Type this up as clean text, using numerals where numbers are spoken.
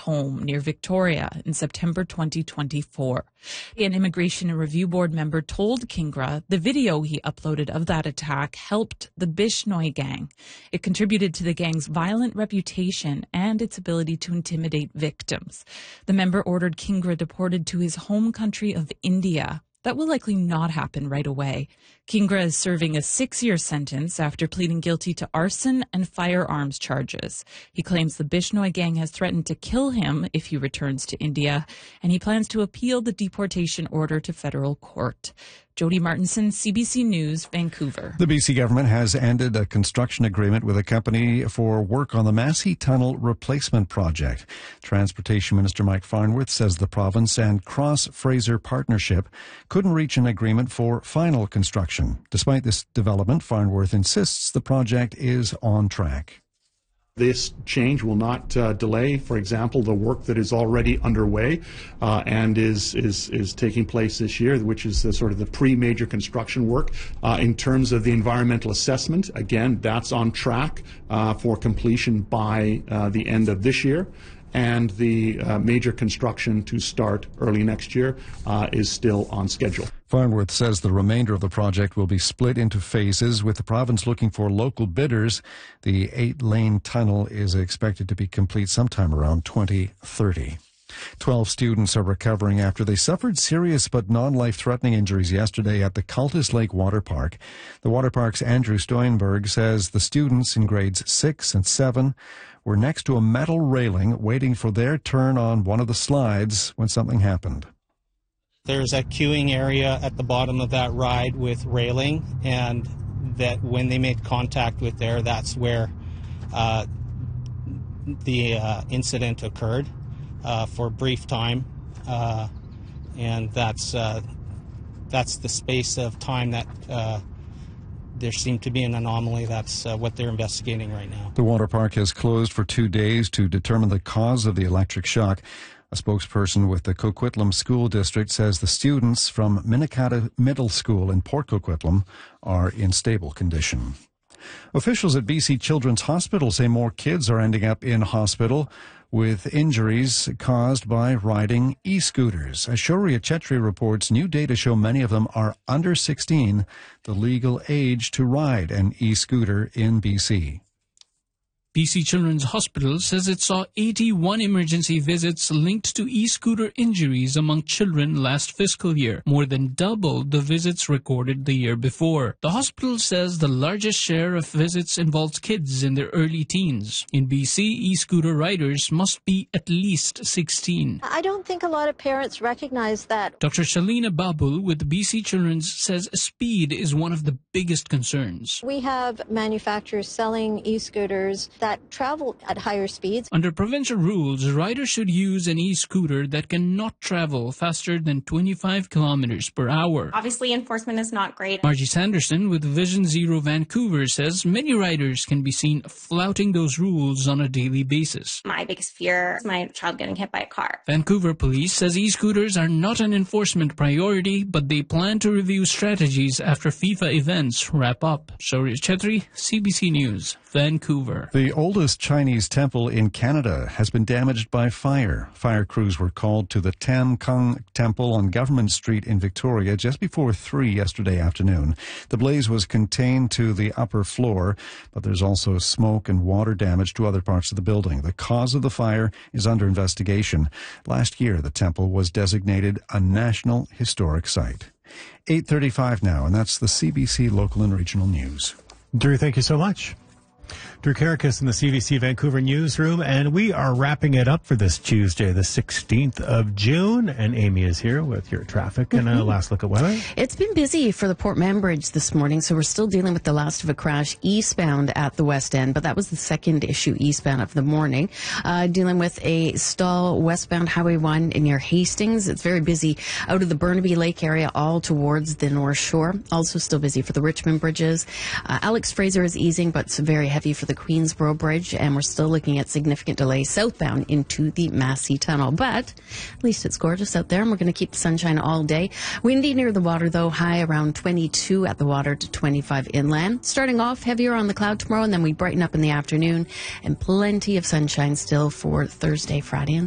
home near Victoria in September 2024. An Immigration and Review Board member told Kingra the video he uploaded of that attack helped the Bishnoi gang. It contributed to the gang's violent reputation and its ability to intimidate victims. The member ordered Kingra deported to his home country of India. That will likely not happen right away. Kingra is serving a 6-year sentence after pleading guilty to arson and firearms charges. He claims the Bishnoi gang has threatened to kill him if he returns to India, and he plans to appeal the deportation order to federal court. Jody Martinson, CBC News, Vancouver. The BC government has ended a construction agreement with a company for work on the Massey Tunnel replacement project. Transportation Minister Mike Farnworth says the province and Cross Fraser Partnership couldn't reach an agreement for final construction. Despite this development, Farnworth insists the project is on track. This change will not delay, for example, the work that is already underway and is taking place this year, which is sort of the pre-major construction work. In terms of the environmental assessment, again, that's on track for completion by the end of this year. And the major construction to start early next year is still on schedule. Farnworth says the remainder of the project will be split into phases, with the province looking for local bidders. The 8-lane tunnel is expected to be complete sometime around 2030. 12 students are recovering after they suffered serious but non-life-threatening injuries yesterday at the Cultus Lake Water Park. The water park's Andrew Stoenberg says the students in grades 6 and 7 were next to a metal railing waiting for their turn on one of the slides when something happened. There's a queuing area at the bottom of that ride with railing, and that when they made contact with there, that's where the incident occurred for a brief time, and that's the space of time that there seemed to be an anomaly. That's what they're investigating right now. The water park has closed for 2 days to determine the cause of the electric shock. A spokesperson with the Coquitlam School District says the students from Minnekata Middle School in Port Coquitlam are in stable condition. Officials at BC Children's Hospital say more kids are ending up in hospital with injuries caused by riding e-scooters. As Shaurya Chetri reports, new data show many of them are under 16, the legal age to ride an e-scooter in BC. BC Children's Hospital says it saw 81 emergency visits linked to e-scooter injuries among children last fiscal year, more than double the visits recorded the year before. The hospital says the largest share of visits involves kids in their early teens. In BC, e-scooter riders must be at least 16. I don't think a lot of parents recognize that. Dr. Shalina Babul with BC Children's says speed is one of the biggest concerns. We have manufacturers selling e-scooters that travel at higher speeds. Under provincial rules, riders should use an e-scooter that cannot travel faster than 25 kilometers per hour. Obviously, enforcement is not great. Margie Sanderson with Vision Zero Vancouver says many riders can be seen flouting those rules on a daily basis. My biggest fear is my child getting hit by a car. Vancouver Police says e-scooters are not an enforcement priority, but they plan to review strategies after FIFA events wrap up. Shaurya Chetri, CBC News, Vancouver. The oldest Chinese temple in Canada has been damaged by fire. Fire crews were called to the Tam Kung Temple on Government Street in Victoria just before 3 yesterday afternoon. The blaze was contained to the upper floor, but there's also smoke and water damage to other parts of the building. The cause of the fire is under investigation. Last year, the temple was designated a National Historic Site. 8:35 now, and that's the CBC Local and Regional News. Drew, thank you so much. Drew Karakas in the CBC Vancouver newsroom, and we are wrapping it up for this Tuesday, the 16th of June. And Amy is here with your traffic and a last look at weather. It's been busy for the Port Mann Bridge this morning, so we're still dealing with the last of a crash eastbound at the West End, but that was the second issue eastbound of the morning. Dealing with a stall westbound Highway 1 near Hastings. It's very busy out of the Burnaby Lake area all towards the North Shore. Also still busy for the Richmond bridges. Alex Fraser is easing, but it's very heavy for the Queensboro Bridge, and we're still looking at significant delays southbound into the Massey Tunnel. But at least it's gorgeous out there, and we're going to keep the sunshine all day. Windy near the water, though, high around 22 at the water to 25 inland. Starting off heavier on the cloud tomorrow, and then we brighten up in the afternoon, and plenty of sunshine still for Thursday, Friday, and